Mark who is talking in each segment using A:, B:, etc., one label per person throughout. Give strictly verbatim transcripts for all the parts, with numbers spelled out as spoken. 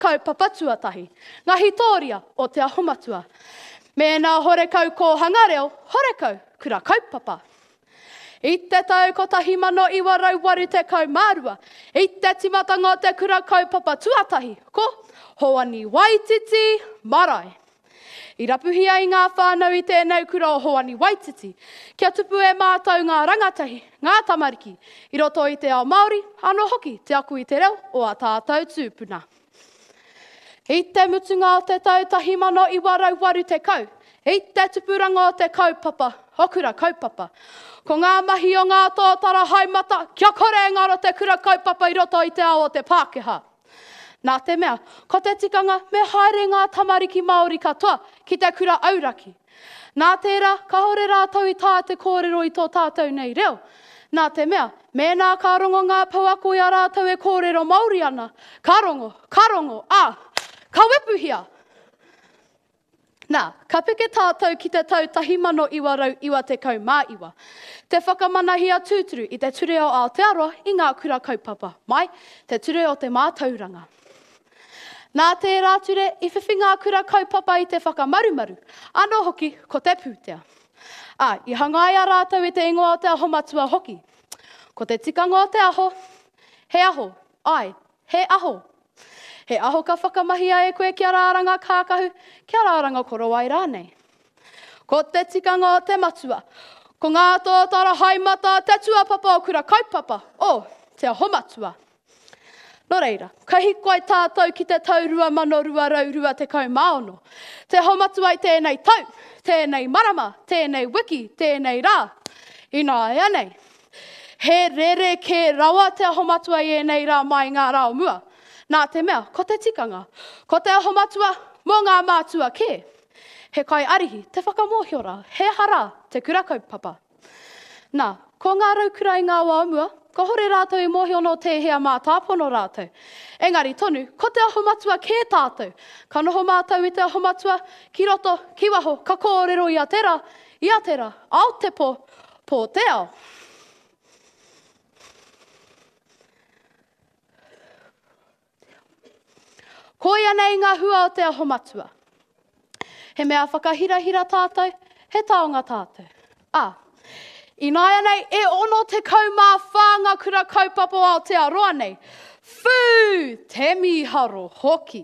A: kaupapa tuatahi. Ngā hitoria o te aho matua. Me nā horekau ko hangareo, horekau kura kaupapa. I te tau ko tahi mano iwa rauwaru te kaumārua. I te timatanga o te kura kaupapa tuatahi. Ko Hoani Waititi marae. I rapuhi ai ngā whānau i tēnei kura o Hoani Waititi. Kia tupu e mātou ngā rangatahi, ngā tamariki. I roto i te ao Māori, anō hoki te aku i te reo o a tātou tūpuna. I te mutunga o te tau tahi mano i warauwaru te kau. I te tupuranga o te kaupapa, hokura kaupapa. Ko ngā mahi o ngā tōtara haimata, kia kore ngaro te kura kaupapa i roto i te ao o te Pākehā. Nā te mea, ko te tikanga me haere ngā tamariki Māori katoa ki te kura auraki. Nā tērā, ka hore rātou i tā te kōrero i tō tātou nei reo. Nā te mea, me nā ka rongo ngā pauako i a rātou e kōrero Māori ana. Ka rongo, ka rongo, ā, ka wepuhia. Nā, ka pike tātou ki te tau tahi mano iwa rau iwa te kau mā iwa. Te whakamanahia tūturu i te ture o Aotearoa i ngā kura kaupapa. Mai, te ture o te mātauranga. Nā tērā ture, i whiwhi ngā kura kaupapa i te whakamarumaru. Anō hoki, ko te pūtea. Ā, i hangai a rātou i te ingoa o te aho matua hoki. Ko te tikanga o te aho, he aho, ai, he aho. He aho ka whakamahia e koe kia rāranga kākahu, kia rāranga korowai rānei. Ko te tikanga o te matua, ko ngā tōtara haimata te tuapapa o kura kaupapa, o te aho matua. Nō reira, ka hikoai tātou ki te tau rua mano rua rau rua te kau maono. Te aho matua i tēnei tau, tēnei marama, tēnei wiki, tēnei rā. Ina ea nei. He rere ke rawa te aho matua i e nei rā mai ngā rao mua. Nā te mea, ko te tikanga, ko te aho matua, mō ngā mātua ke. He kai arihi, te whakamohiora, he hara, te kura kaupapa. Nā, ko ngā raukura i ngā wāmua, ko hore rātou i mohiono te hea mā tāpono rātou. Engari tonu, ko te aho matua ke tātou. Ka noho mātou i te aho matua, ki roto, ki waho, ka kōrero i a tera, i a tera, ao te po, po te ao. Ko ia nei ngā hua o te aho matua. He mea whakahirahira tātou, he taonga tātou. Ā, i nāia nei, e ono te kaumā whānga kura kaupapa o Aotearoa nei. Fū, te miharo hoki.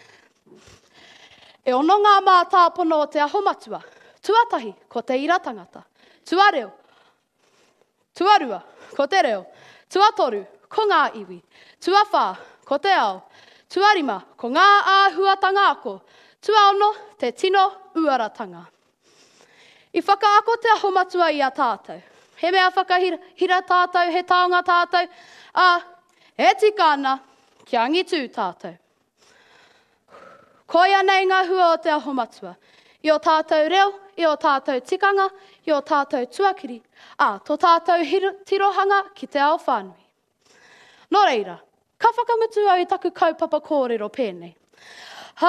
A: E ono ngā mā tāpono o te aho matua. Tuatahi, ko te iratangata. Tuareo, tuarua, ko te reo. Tuatoru, ko ngā iwi. Tuawhā, ko te ao. Tuarima, ko ngā āhuatanga ako. Tuaono, te tino uaratanga. I whakaako te aho matua i a tātou. He mea whakahira tātou, he taonga tātou. A, e tikana, kia ngitu tātou. Koia nei ngā hua o te aho matua. I o tātou reo, i o tātou tikanga, i o tātou tuakiri. A, tō tātou tirohanga ki te ao whānui. Nō reira, ka whakamutu au i taku kaupapa kōrero pēnei.